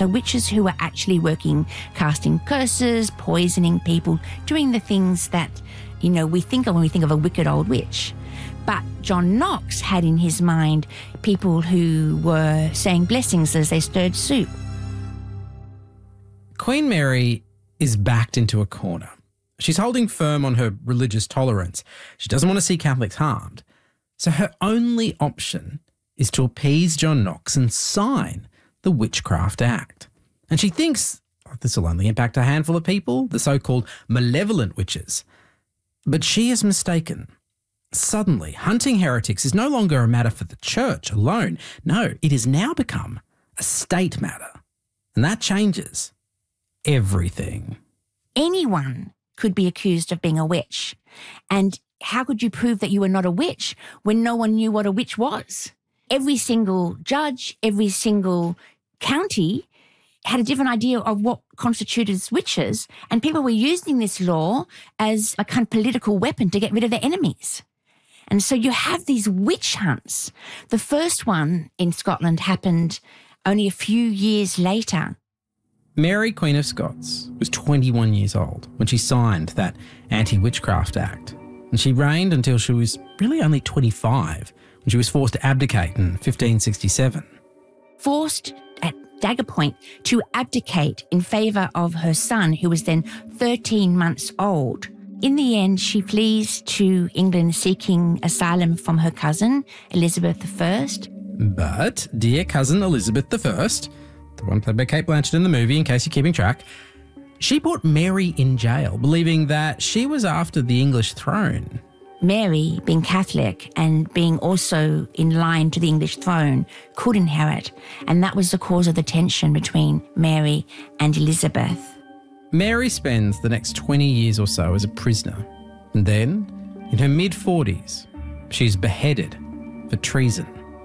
So witches who were actually working, casting curses, poisoning people, doing the things that, we think of when we think of a wicked old witch. But John Knox had in his mind people who were saying blessings as they stirred soup. Queen Mary is backed into a corner. She's holding firm on her religious tolerance. She doesn't want to see Catholics harmed. So her only option is to appease John Knox and sign the Witchcraft Act. And she thinks this will only impact a handful of people, the so-called malevolent witches. But she is mistaken. Suddenly, hunting heretics is no longer a matter for the church alone. No, it has now become a state matter. And that changes everything. Anyone could be accused of being a witch. And how could you prove that you were not a witch when no one knew what a witch was? Every single judge, every single county had a different idea of what constituted as witches, and people were using this law as a kind of political weapon to get rid of their enemies. And so you have these witch hunts. The first one in Scotland happened only a few years later. Mary, Queen of Scots, was 21 years old when she signed that Anti-Witchcraft Act. And she reigned until she was really only 25 when she was forced to abdicate in 1567. Forced at dagger point to abdicate in favour of her son, who was then 13 months old. In the end, she flees to England seeking asylum from her cousin, Elizabeth I. But dear cousin Elizabeth I, the one played by Cate Blanchett in the movie, in case you're keeping track, she put Mary in jail, believing that she was after the English throne. Mary, being Catholic and being also in line to the English throne, could inherit, and that was the cause of the tension between Mary and Elizabeth. Mary spends the next 20 years or so as a prisoner, and then, in her mid-40s, she's beheaded for treason.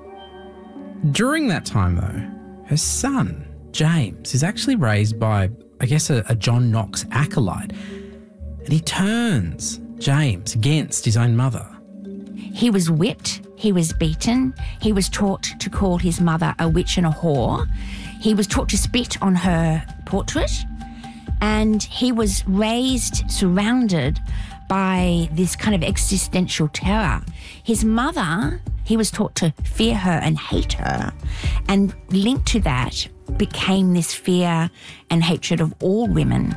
During that time, though, her son, James, is actually raised by, a John Knox acolyte, and he turns James against his own mother. He was whipped, he was beaten, he was taught to call his mother a witch and a whore, he was taught to spit on her portrait, and he was raised, surrounded by this kind of existential terror. His mother, he was taught to fear her and hate her, and linked to that became this fear and hatred of all women.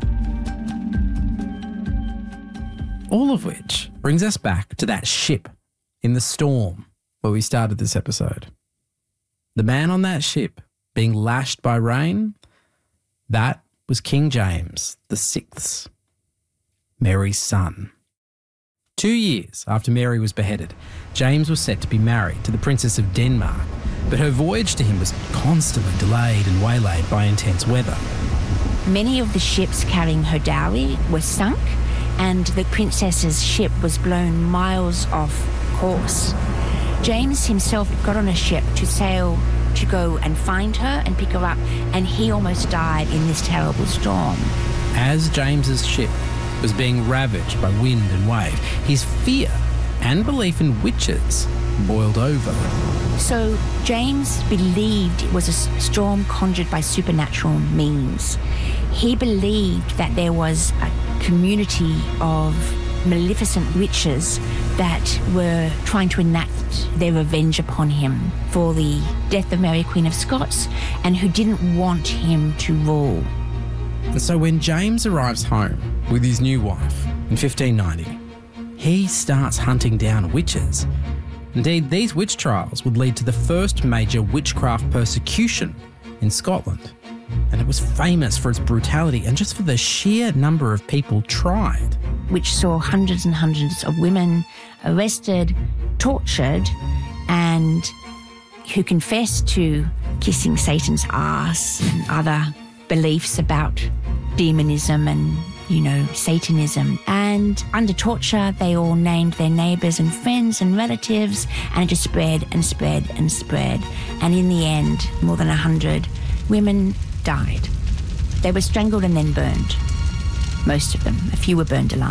All of which brings us back to that ship in the storm where we started this episode. The man on that ship being lashed by rain, that was King James VI, Mary's son. 2 years after Mary was beheaded, James was set to be married to the Princess of Denmark, but her voyage to him was constantly delayed and waylaid by intense weather. Many of the ships carrying her dowry were sunk, and the princess's ship was blown miles off course. James himself got on a ship to sail to go and find her and pick her up, and he almost died in this terrible storm. As James's ship was being ravaged by wind and wave, his fear and belief in witches boiled over. So James believed it was a storm conjured by supernatural means. He believed that there was a community of maleficent witches that were trying to enact their revenge upon him for the death of Mary, Queen of Scots, and who didn't want him to rule. And so when James arrives home with his new wife in 1590, he starts hunting down witches. Indeed, these witch trials would lead to the first major witchcraft persecution in Scotland. And it was famous for its brutality and just for the sheer number of people tried. Which saw hundreds and hundreds of women arrested, tortured, and who confessed to kissing Satan's ass and other beliefs about demonism and, Satanism. And under torture, they all named their neighbours and friends and relatives, and it just spread and spread and spread. And in the end, more than 100 women died. They were strangled and then burned. Most of them. A few were burned alive.